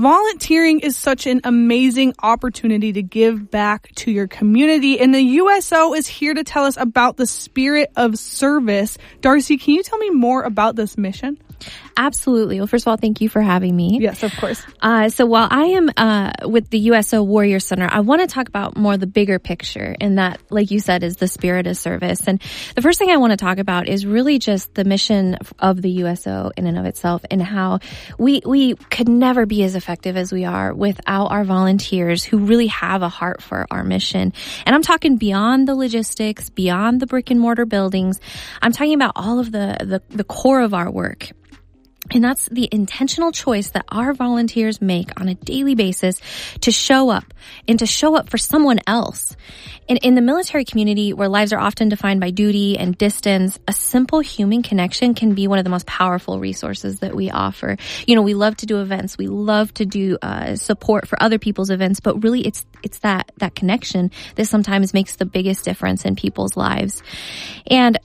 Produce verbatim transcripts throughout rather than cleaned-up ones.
volunteering is such an amazing opportunity to give back to your community, and the U S O is here to tell us about the spirit of service. Darcy, can you tell me more about this mission? Absolutely. Well, first of all, thank you for having me. Yes, of course. Uh, so while I am uh, with the U S O Warrior Center, I want to talk about more the bigger picture, and that, like you said, is the spirit of service. And the first thing I want to talk about is really just the mission of the U S O in and of itself, and how we we could never be as effective as we are without our volunteers who really have a heart for our mission. And I'm talking beyond the logistics, beyond the brick and mortar buildings. I'm talking about all of the the, the core of our work. And that's the intentional choice that our volunteers make on a daily basis to show up and to show up for someone else. And in the military community, where lives are often defined by duty and distance, a simple human connection can be one of the most powerful resources that we offer. You know, we love to do events. We love to do uh, support for other people's events, but really it's it's that that connection that sometimes makes the biggest difference in people's lives. And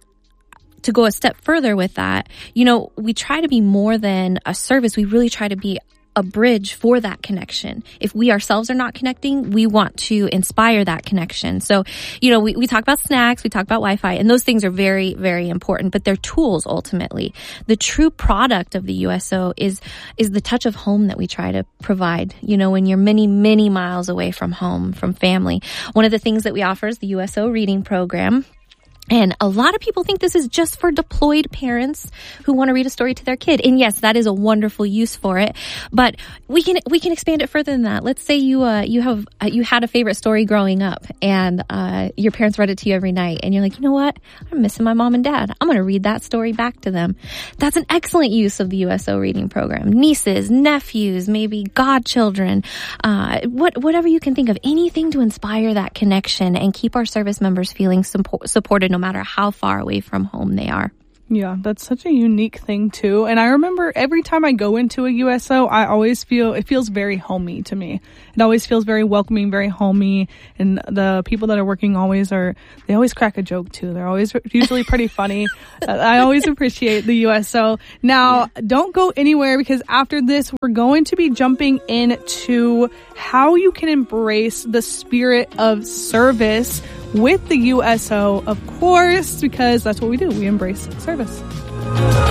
to go a step further with that, you know, we try to be more than a service. We really try to be a bridge for that connection. If we ourselves are not connecting, we want to inspire that connection. So, you know, we, we talk about snacks, we talk about Wi-Fi, and those things are very, very important, but they're tools ultimately. The true product of the U S O is, is the touch of home that we try to provide. You know, when you're many, many miles away from home, from family. One of the things that we offer is the U S O reading program. And a lot of people think this is just for deployed parents who want to read a story to their kid. And yes, that is a wonderful use for it. But we can we can expand it further than that. Let's say you uh, you have uh, you had a favorite story growing up, and uh, your parents read it to you every night, and you're like, you know what? I'm missing my mom and dad. I'm going to read that story back to them. That's an excellent use of the U S O reading program. Nieces, nephews, maybe godchildren, uh, what whatever you can think of, anything to inspire that connection and keep our service members feeling support, supported, no matter how far away from home they are. Yeah, that's such a unique thing too. And I remember every time I go into a U S O, I always feel, it feels very homey to me. It always feels very welcoming, very homey. And the people that are working always are, they always crack a joke too. They're always usually pretty funny. I always appreciate the U S O. Now, don't go anywhere, because after this, we're going to be jumping into how you can embrace the spirit of service with the U S O, of course, because that's what we do. We embrace service.